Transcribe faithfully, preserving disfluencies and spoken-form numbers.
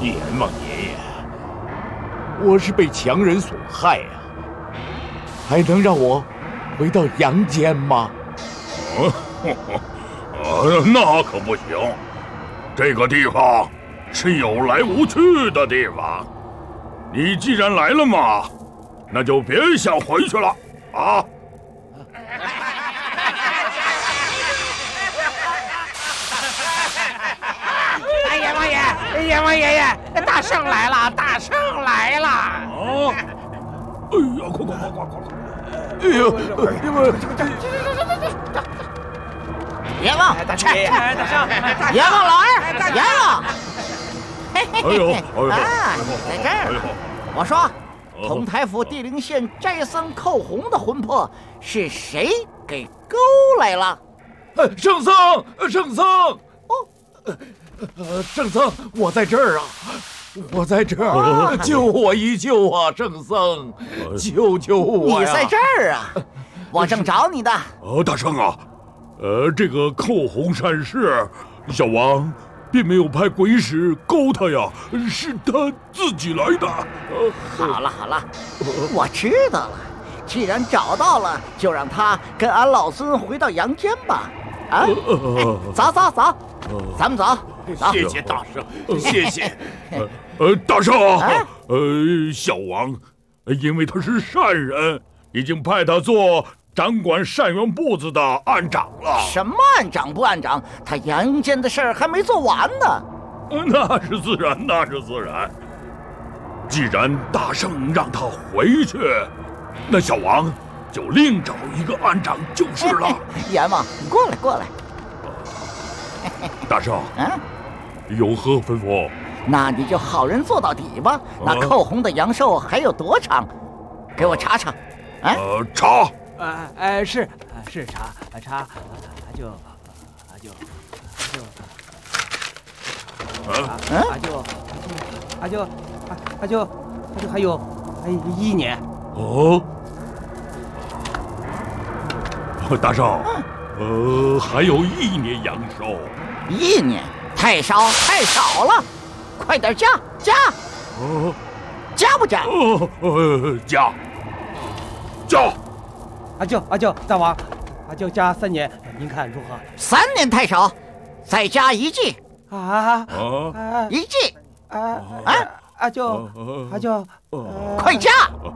阎王爷爷，我是被强人所害呀、啊，还能让我回到阳间吗？ 呃，那可不行，这个地方是有来无去的地方。你既然来了嘛，那就别想回去了啊！ 哎，阎王爷，阎王爷爷，大圣来了，大圣来了！ 啊！哎呀，快快快快快！ 哎呦，阎王， 阎王， 大圣爷爷，大圣， 阎王老二，阎王。 哎呦，哎呦， 啊，在这儿呢。我说，通台府地灵县斋僧寇洪的魂魄是谁给勾来了？ 呃，圣僧，圣僧，哦，呃，圣僧，我在这儿啊，我在这儿，救我一救啊，圣僧，救救我呀！ 你在这儿啊，我正找你的。 呃，大圣啊，呃，这个寇洪善事，小王并没有派鬼使勾他呀，是他自己来的。呃、 好了好了，我知道了。既然找到了，就让他跟俺老孙回到阳间吧。啊，哎、走走走，咱们走。走谢谢大圣，谢谢。 呃呃，大圣，啊、呃，小王，因为他是善人，已经派他做掌管善缘簿子的案长了。 什么案长不案长？他阳间的事儿还没做完呢。 那是自然，那是自然。既然大圣让他回去，那小王就另找一个案长就是了。 阎王，你过来，过来。 大圣， 嗯， 有何吩咐？ 那你就好人做到底吧。那寇洪的阳寿还有多长？给我查查。啊， 呃，查。 呃呃是是查查，就就就啊啊就啊就啊就啊就还有还有一年。 哦，大圣，呃，还有一年阳寿。 一年太少太少了，快点加加。 哦， 加不加？ 哦，呃，加加。 阿舅阿舅，大王，阿舅加三年，您看如何？ 三年太少，再加一季。 啊啊， 一季。 啊啊， 阿舅阿舅， 快加！